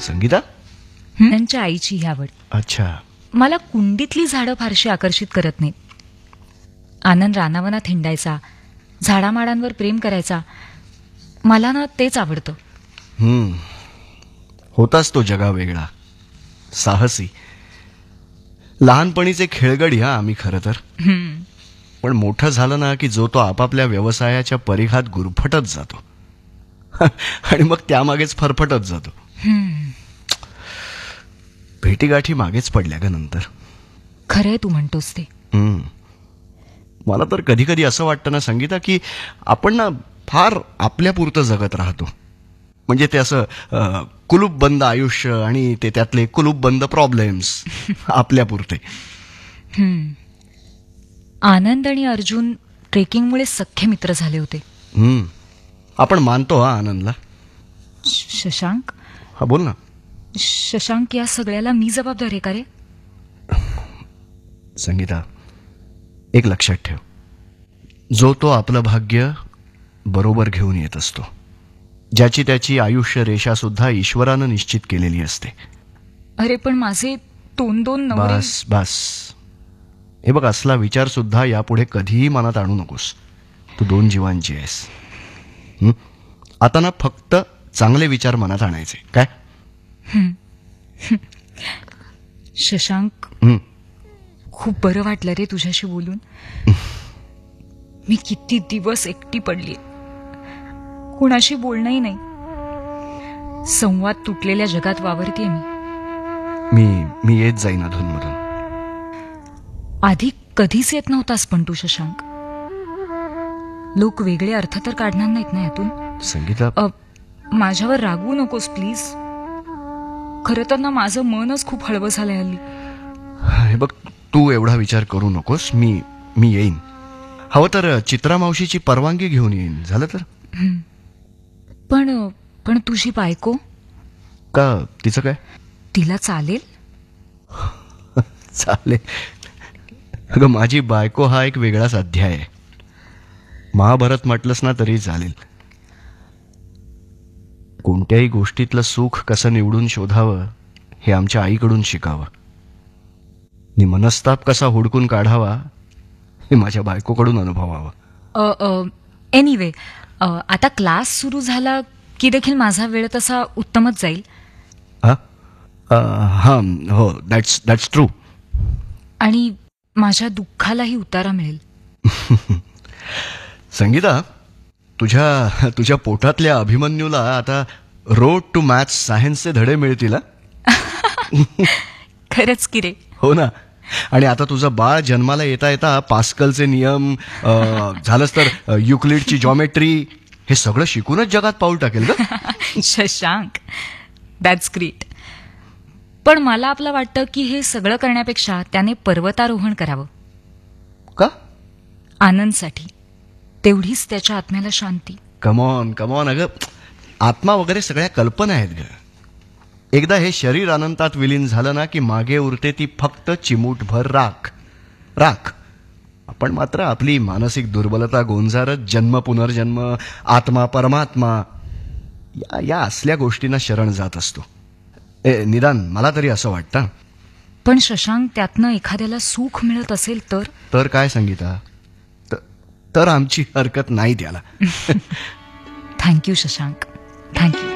संगीता? त्यांच्या आईची ही आवड. अच्छा. मला कुंडीतली झाडं फारशी आकर्षित करत नाहीत. आनंद रानावनात हिंडायचा, झाडामाडांवर प्रेम करायचा, मला ना तेच आवडतं. होताच तो जगा वेगळा, साहसी. लहानपणीचे खेळगडी आम्ही खरं तर. पण मोठं झालं ना की जो तो आपापल्या व्यवसायाच्या परिघात गुरफटत जातो आणि मग त्यामागेच फरफटत जातो. भेटीगाठी मागेच पडल्या ग नंतर. खरंय तू म्हणतोस ते. मला तर कधी कधी असं वाटतं ना संगीता की आपण ना फार आपल्यापुरतं जगत राहतो. म्हणजे ते असं कुलूपबंद आयुष्य आणि ते त्यातले कुलूपबंद प्रॉब्लेम्स आपल्यापुरते. आनंद आणि अर्जुन ट्रेकिंगमुळे सख्खे मित्र झाले होते. आपण मानतो आनंदला. शशांक? हा बोल ना. शशांक, या सगळ्याला मी जबाबदार आहे का रे? संगीता, एक लक्षात ठेव, जो तो आपलं भाग्य बरोबर घेऊन येत असतो. ज्याची त्याची आयुष्य रेषा सुद्धा ईश्वरानं निश्चित केलेली असते. अरे पण माझे दोन नवरे. बस. हे बघ, असला विचार सुद्धा यापुढे कधीही मनात आणू नकोस. तू 2 जीवांची आहेस. आता ना फक्त चांगले विचार मनात आणायचे काय. शशांक, खूप बरं वाटलं रे तुझ्याशी बोलून. मी किती दिवस एकटी पडली, कुणाशी बोलणंही नाही. संवाद तुटलेल्या जगात वावरतेय मी येत जाईन अधूनमधून. आधी कधीच येत नव्हतास पण तू शशांक. लोक वेगळे अर्थ तर काढणार नाहीत ना यातून. संगीता, माझ्यावर रागवू नकोस प्लीज. खरं तर ना माझं मनच खूप हळवं झालंय हल्ली. हे बघ, तू एवढा विचार करू नकोस. मी येईन. हवं तर चित्रा मावशीची परवानगी घेऊन येईन, झालं तर. पण तुझी बायको? का, तिचं काय? तिला चालेल? चालेल. अगं, माझी बायको हा एक वेगळाच अध्याय आहे. महाभारत म्हटलंस ना तरी चालेल. कोणत्याही गोष्टीतलं सुख कसं निवडून शोधावं हे आमच्या आईकडून शिकावं. नि मनस्ताप कसा हुडकून काढावा हे माझ्या बायकोकडून अनुभवावं. एनिवे, आता क्लास सुरू झाला की देखील माझा वेळ तसा उत्तमच जाईल. हा, हो, दॅट्स ट्रू. आणि माझ्या दुःखालाही उतारा मिळेल. संगीता, तुझ्या पोटातल्या अभिमन्यूला आता रोड टू मॅथ्स सायन्सचे धडे मिळतील. खरंच की रे. हो ना. आणि आता तुझं बाळ जन्माला येता येता पास्कलचे नियम, झालंच तर युक्लिडची जॉमेट्री, हे सगळं शिकूनच जगात पाऊल टाकेल ग. Shashank, that's great. पण मला आपलं वाटतं की हे सगळं करण्यापेक्षा त्याने पर्वतारोहण करावं. का? आनंदसाठी. तेवढीच त्याच्या आत्म्याला शांती. कमॉन. अगं, आत्मा वगैरे सगळ्या कल्पना आहेत ग. एकदा हे शरीर अनंतात विलीन झालं ना की मागे उरते ती फक्त चिमूटभर राख. आपण मात्र आपली मानसिक दुर्बलता गोंजारत जन्म पुनर्जन्म, आत्मा परमात्मा या असल्या गोष्टींना शरण जात असतो. निदान मला तरी असं वाटतं. पण शशांक, त्यातनं एखाद्याला सुख मिळत असेल तर काय संगीता, तर आमची हरकत नाही त्याला. Thank you Shashank, thank you.